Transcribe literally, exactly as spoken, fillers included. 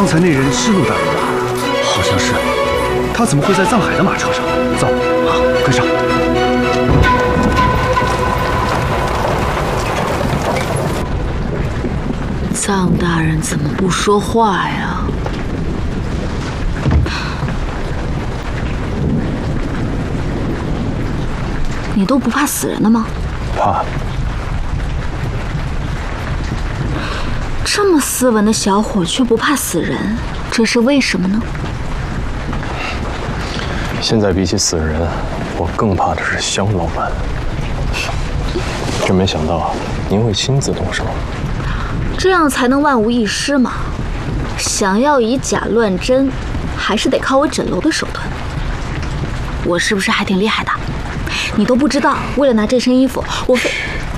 刚才那人是陆大人吧？好像是。他怎么会在藏海的马车上？走，啊，跟上。 藏大人怎么不说话呀？你都不怕死人的吗？ 怕。 这么斯文的小伙却不怕死人，这是为什么呢？ 现在比起死人，我更怕的是香老板。真没想到您会亲自动手， 这样才能万无一失嘛。想要以假乱真，还是得靠我枕楼的手段。我是不是还挺厉害的？你都不知道，为了拿这身衣服，我非……